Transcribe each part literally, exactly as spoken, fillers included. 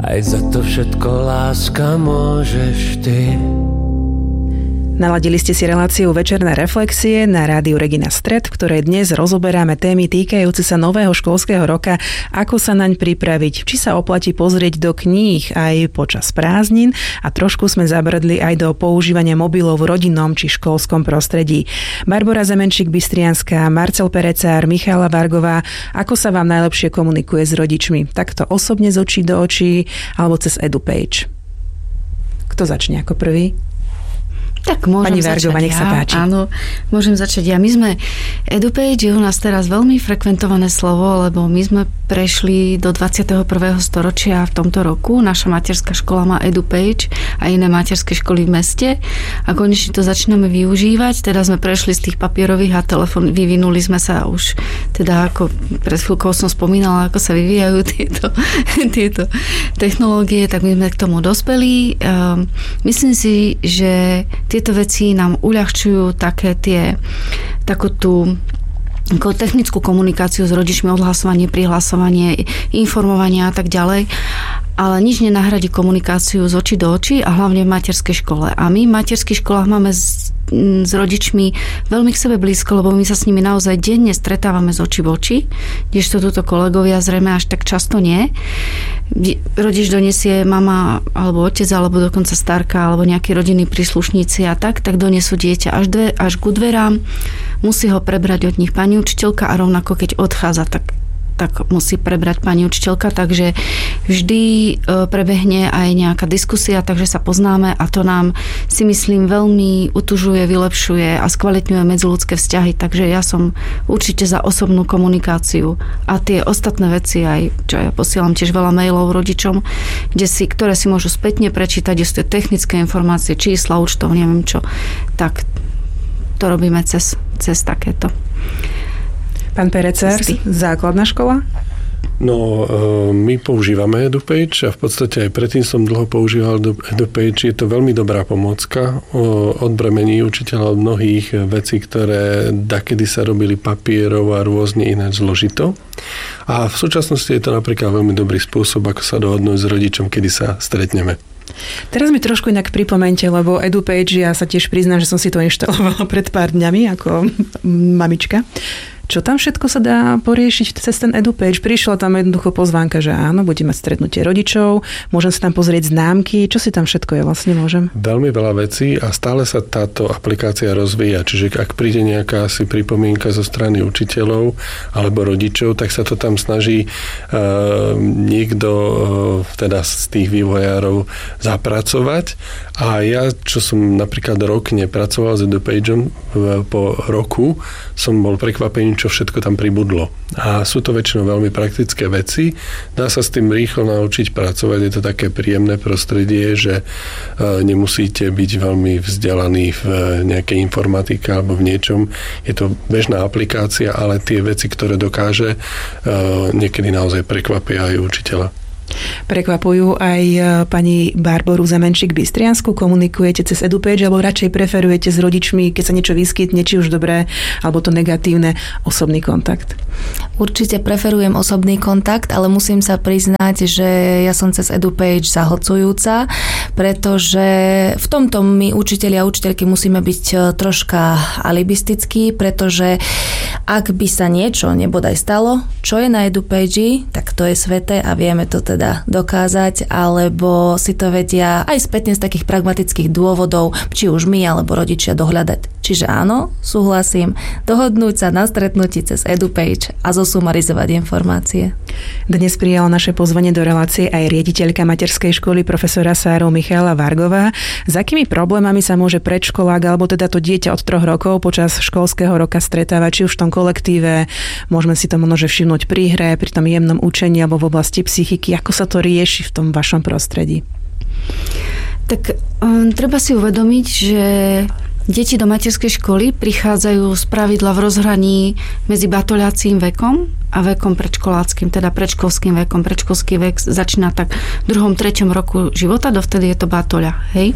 Aj za to všetko, láska, môžeš ty. Naladili ste si reláciu Večerné reflexie na rádiu Regina Stred, v ktorej dnes rozoberáme témy týkajúce sa nového školského roka, ako sa naň pripraviť, či sa oplatí pozrieť do kníh aj počas prázdnin a trošku sme zabrdli aj do používania mobilov v rodinnom či školskom prostredí. Barbora Zemenšik-Bystrianská, Marcel Perecár, Michála Vargová, ako sa vám najlepšie komunikuje s rodičmi? Takto osobne z očí do očí alebo cez EduPage? Kto začne ako prvý? Tak môžem Pani Vargová, nech sa páči. Áno, môžem začať ja. My sme, EduPage je u nás teraz veľmi frekventované slovo, lebo my sme prešli do dvadsiateho prvého storočia v tomto roku. Naša materská škola má EduPage a iné materské školy v meste a konečne to začíname využívať. Teda sme prešli z tých papierových a telefón, vyvinuli sme sa už, teda ako pred chvíľkou som spomínala, ako sa vyvíjajú tieto, tieto technológie, tak my sme k tomu dospeli. Um, myslím si, že tieto veci nám uľahčujú také tie, takú tú ako technickú komunikáciu s rodičmi, odhlasovanie, prihlasovanie, informovanie a tak ďalej, ale nič nenahradí komunikáciu z očí do očí a hlavne v materskej škole. A my v materských školách máme s, s rodičmi veľmi k sebe blízko, lebo my sa s nimi naozaj denne stretávame z očí v oči, kdežto túto kolegovia zrejme až tak často nie. Rodič donesie mama alebo otec, alebo dokonca starka, alebo nejakí rodinní príslušníci a tak, tak donesú dieťa až, dve, až ku dverám, musí ho prebrať od nich pani učiteľka a rovnako keď odchádza, tak tak musí prebrať pani učiteľka, takže vždy prebehne aj nejaká diskusia, takže sa poznáme a to nám, si myslím, veľmi utužuje, vylepšuje a skvalitňuje medziľudské vzťahy, takže ja som určite za osobnú komunikáciu a tie ostatné veci aj, čo ja posielam tiež veľa mailov rodičom, kde si, ktoré si môžu spätne prečítať, kde sú tie technické informácie, čísla, účtov, neviem čo, tak to robíme cez, cez takéto. Pán Perecár, základná škola? No, my používame EduPage a v podstate aj predtým som dlho používal EduPage. Je to veľmi dobrá pomôcka. Odbremení učiteľa od mnohých vecí, ktoré dakedy sa robili papierov a rôzne ináč zložito. A v súčasnosti je to napríklad veľmi dobrý spôsob, ako sa dohodnúť s rodičom, kedy sa stretneme. Teraz mi trošku inak pripomente, lebo EduPage, ja sa tiež priznám, že som si to inštalovala pred pár dňami ako mamička. Čo tam všetko sa dá poriešiť cez ten EduPage? Prišla tam jednoducho pozvánka, že áno, budeme mať stretnutie rodičov, môžem si tam pozrieť známky, čo si tam všetko je vlastne môžem? Veľmi veľa vecí a stále sa táto aplikácia rozvíja, čiže ak príde nejaká asi pripomienka zo strany učiteľov alebo rodičov, tak sa to tam snaží uh, niekto uh, teda z tých vývojárov zapracovať a ja, čo som napríklad rok nepracoval s EduPageom, uh, po roku som bol prekvapený, čo všetko tam pribudlo. A sú to väčšinou veľmi praktické veci. Dá sa s tým rýchlo naučiť pracovať. Je to také príjemné prostredie, že nemusíte byť veľmi vzdelaní v nejakej informatike alebo v niečom. Je to bežná aplikácia, ale tie veci, ktoré dokáže, niekedy naozaj prekvapia aj učiteľa. Prekvapujú aj pani Barboru Zemenšik-Bystriansku? Komunikujete cez EduPage alebo radšej preferujete s rodičmi, keď sa niečo vyskytne, či už dobré alebo to negatívne, osobný kontakt? Určite preferujem osobný kontakt, ale musím sa priznať, že ja som cez EduPage zahlcujúca, pretože v tomto my učitelia a učiteľky musíme byť troška alibistickí, pretože ak by sa niečo nebodaj stalo, čo je na EduPage, tak to je sveté a vieme to teda dokázať, alebo si to vedia aj spätne z takých pragmatických dôvodov, či už my alebo rodičia dohľadať. Čiže áno, súhlasím, dohodnúť sa na stretnutí cez EduPage a zosumarizovať informácie. Dnes prijala naše pozvanie do relácie aj riaditeľka materskej školy profesora Sáru Michála Vargová. S akými problémami sa môže predškolák alebo teda to dieťa od troch rokov počas školského roka stretávať, či už v tom kolektíve, môžeme si to možno všimnúť pri hre, pri tom jemnom učení alebo v oblasti psychiky, ako sa to rieši v tom vašom prostredí? Tak um, treba si uvedomiť, že deti do materskej školy prichádzajú z pravidla v rozhraní medzi batoľacím vekom a vekom predškoláckým, teda predškolským vekom. Predškolský vek začína tak v druhom, treťom roku života, dovtedy je to batoľa, hej.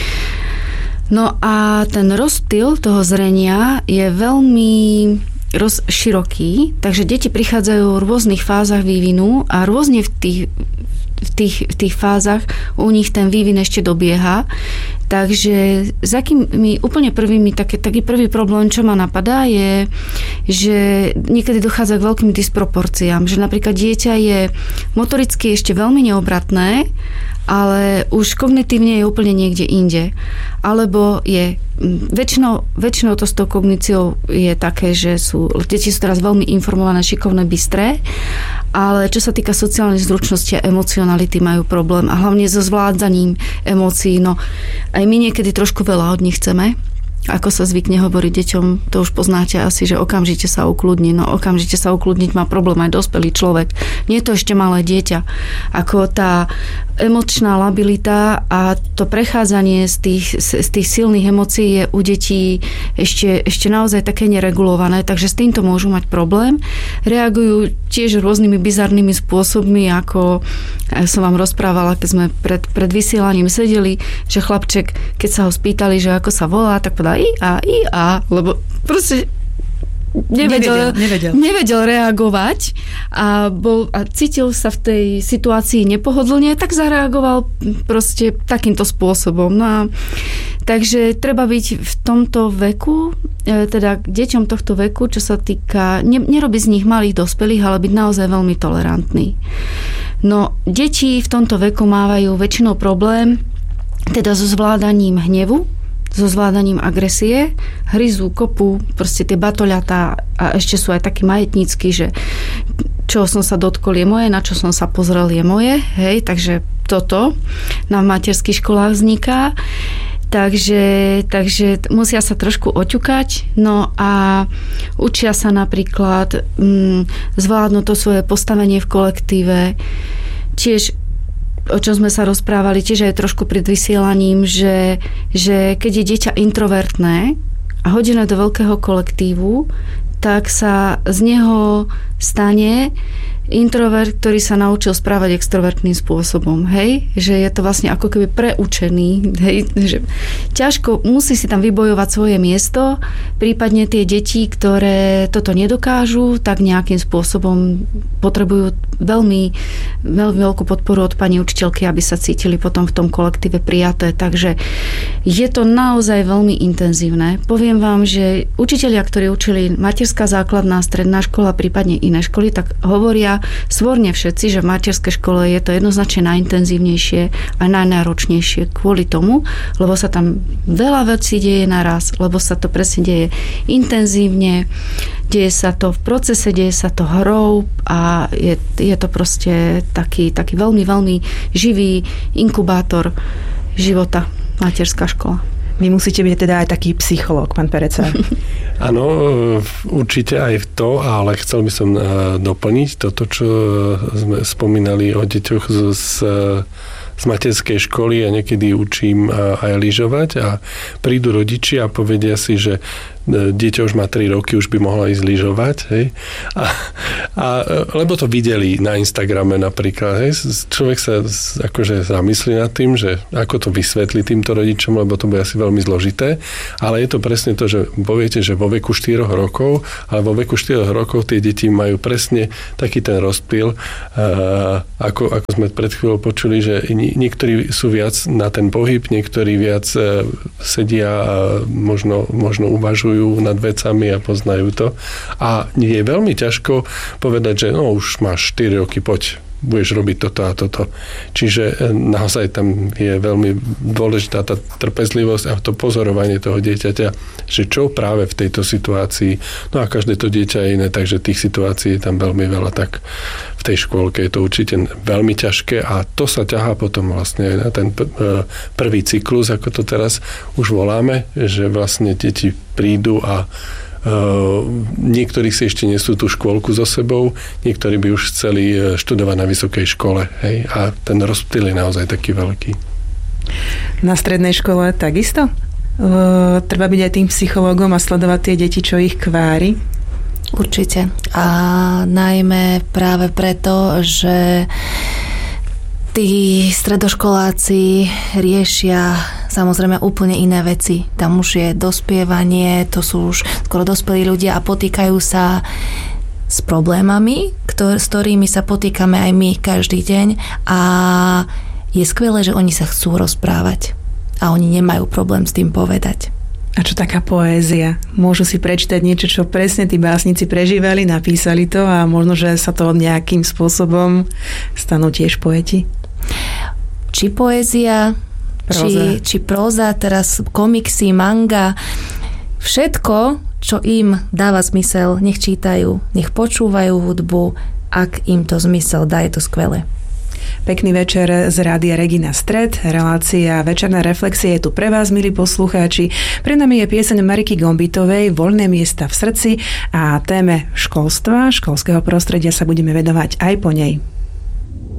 No a ten rozptyl toho zrenia je veľmi roz, široký, takže deti prichádzajú v rôznych fázach vývinu a rôzne v tých v tých, v tých fázach u nich ten vývin ešte dobieha. Takže s akými úplne prvými, taký, taký prvý problém, čo ma napadá, je, že niekedy dochádza k veľkým disproporciám. Že napríklad dieťa je motoricky ešte veľmi neobratné, ale už kognitívne je úplne niekde inde. Alebo je väčšinou, väčšinou to s tou kogníciou je také, že sú deti sú teraz veľmi informované, šikovné, bystré, ale čo sa týka sociálnej zručnosti a emocionality majú problém a hlavne so zvládzaním emócií. No aj my niekedy trošku veľa od nich chceme. Ako sa zvykne hovoriť deťom, to už poznáte asi, že okamžite sa ukludni. No okamžite sa ukludniť má problém aj dospelý človek. Nie je to ešte malé dieťa. Ako tá emočná labilita a to prechádzanie z tých, z tých silných emócií je u detí ešte, ešte naozaj také neregulované, takže s týmto môžu mať problém. Reagujú tiež rôznymi bizarnými spôsobmi, ako som vám rozprávala, keď sme pred, pred vysielaním sedeli, že chlapček, keď sa ho spýtali, že ako sa volá, tak povedal i a, i a, lebo proste nevedel, nevedel, nevedel. nevedel reagovať a, bol, a cítil sa v tej situácii nepohodlne, tak zareagoval proste takýmto spôsobom. No a takže treba byť v tomto veku, teda k deťom tohto veku, čo sa týka, ne, nerobiť z nich malých dospelých, ale byť naozaj veľmi tolerantný. No, deti v tomto veku mávajú väčšinou problém teda so zvládaním hnevu, so zvládaním agresie, hryzú, kopú, proste tie batoľatá a ešte sú aj takí majetnícky, že čo som sa dotkol je moje, na čo som sa pozrel je moje, hej, takže toto na materských školách vzniká. Takže, takže musia sa trošku oťukať, no a učia sa napríklad mm, zvládnuť to svoje postavenie v kolektíve. Tiež o čom sme sa rozprávali, tiež aj trošku pred vysielaním, že, že keď je dieťa introvertné a hodené do veľkého kolektívu, tak sa z neho stane introvert, ktorý sa naučil správať extrovertným spôsobom, hej? Že je to vlastne ako keby preučený, hej? Že ťažko, musí si tam vybojovať svoje miesto, prípadne tie deti, ktoré toto nedokážu, tak nejakým spôsobom potrebujú veľmi, veľmi veľkú podporu od pani učiteľky, aby sa cítili potom v tom kolektíve prijaté, takže je to naozaj veľmi intenzívne. Poviem vám, že učitelia, ktorí učili materská základná, stredná škola, prípadne iné školy, tak hovoria svorne všetci, že v materskej škole je to jednoznačne najintenzívnejšie a najnáročnejšie kvôli tomu, lebo sa tam veľa vecí deje naraz, lebo sa to presne deje intenzívne, deje sa to v procese, deje sa to hrou a je, je to proste taký, taký veľmi, veľmi živý inkubátor života materská škola. Vy musíte byť teda aj taký psychológ, pán Pereca. Áno, určite aj to, ale chcel by som doplniť toto, čo sme spomínali o deťoch z, z, z materskej školy a niekedy učím aj lyžovať a prídu rodičia a povedia si, že dieťa už má tri roky, už by mohla ísť lyžovať, hej. A, a, lebo to videli na Instagrame napríklad, hej. Človek sa akože zamyslí nad tým, že ako to vysvetlí týmto rodičom, lebo to bude asi veľmi zložité, ale je to presne to, že poviete, že vo veku štyroch rokov, ale vo veku štyroch rokov tie deti majú presne taký ten rozptyl, ako, ako sme pred chvíľou počuli, že niektorí sú viac na ten pohyb, niektorí viac sedia a možno, možno uvažujú nad vecami a poznajú to. A je veľmi ťažko povedať, že no už máš štyri roky, poď, budeš robiť toto a toto. Čiže naozaj tam je veľmi dôležitá tá trpezlivosť a to pozorovanie toho dieťaťa, že čo práve v tejto situácii, no a každé to dieťa je iné, takže tých situácií je tam veľmi veľa, tak v tej škôlke je to určite veľmi ťažké a to sa ťahá potom vlastne aj na ten prvý cyklus, ako to teraz už voláme, že vlastne deti prídu a Uh, niektorí si ešte nesú tú škôlku so sebou, niektorí by už chceli študovať na vysokej škole, hej, a ten rozptyl je naozaj taký veľký. Na strednej škole takisto? Uh, treba byť aj tým psychológom a sledovať tie deti, čo ich kvári? Určite. A najmä práve preto, že tí stredoškoláci riešia samozrejme úplne iné veci. Tam už je dospievanie, to sú už skoro dospelí ľudia a potýkajú sa s problémami, ktor- s ktorými sa potýkame aj my každý deň a je skvelé, že oni sa chcú rozprávať a oni nemajú problém s tým povedať. A čo taká poézia? Môžu si prečítať niečo, čo presne tí básnici prežívali, napísali to a možno, že sa to nejakým spôsobom stanú tiež poeti? Či poézia, próza. či, či próza, teraz komiksy, manga, všetko, čo im dáva zmysel, nech čítajú, nech počúvajú hudbu, ak im to zmysel dá, je to skvelé. Pekný večer z Rádia Regina Stred. Relácia Večerná reflexia je tu pre vás, milí poslucháči. Pre nami je pieseň Mariky Gombitovej Voľné miesta v srdci a téme školstva, školského prostredia sa budeme vedovať aj po nej.